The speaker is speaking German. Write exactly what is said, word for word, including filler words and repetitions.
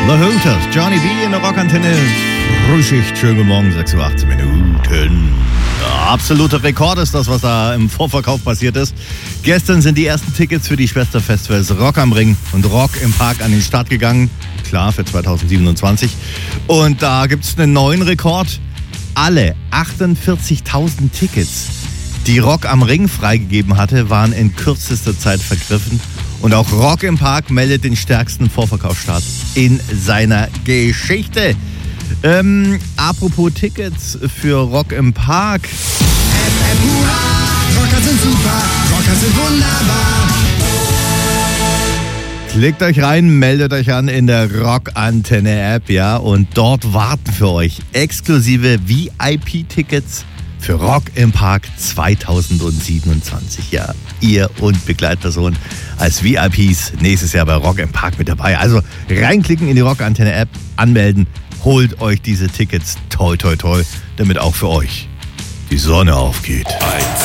The Hooters, Johnny B in der Rockantenne. Frühschicht, schönen guten Morgen, sechs Uhr achtzehn Minuten. Absoluter Rekord ist das, was da im Vorverkauf passiert ist. Gestern sind die ersten Tickets für die Schwesterfestivals Rock am Ring und Rock im Park an den Start gegangen. Klar, für zwanzig siebenundzwanzig. Und da gibt es einen neuen Rekord. Alle achtundvierzigtausend Tickets, die Rock am Ring freigegeben hatte, waren in kürzester Zeit vergriffen. Und auch Rock im Park meldet den stärksten Vorverkaufsstart in seiner Geschichte. Ähm, apropos Tickets für Rock im Park. F F Hurra, Rocker sind super, Rocker sind wunderbar. Klickt euch rein, meldet euch an in der Rockantenne-App, ja, und dort warten für euch exklusive V I P-Tickets für Rock im Park zwanzig siebenundzwanzig. Ja, ihr und Begleitpersonen als V I Ps nächstes Jahr bei Rock im Park mit dabei. Also reinklicken in die Rockantenne-App, anmelden, holt euch diese Tickets, toi toi toi, damit auch für euch die Sonne aufgeht. Eins.